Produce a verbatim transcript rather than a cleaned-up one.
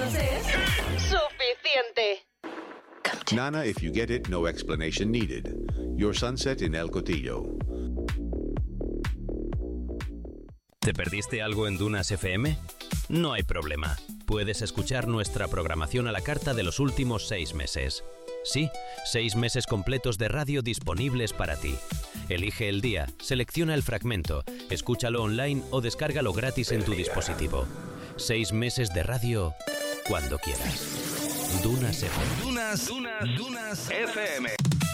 segundos es suficiente. Nana, if you get it, no explanation needed. Your sunset in El Cotillo. ¿Te perdiste algo en Dunas F M? No hay problema. Puedes escuchar nuestra programación a la carta de los últimos seis meses. Sí, seis meses completos de radio disponibles para ti. Elige el día, selecciona el fragmento, escúchalo online o descárgalo gratis en tu dispositivo. Seis meses de radio cuando quieras. Dunas F M. Dunas, Dunas, Dunas F M.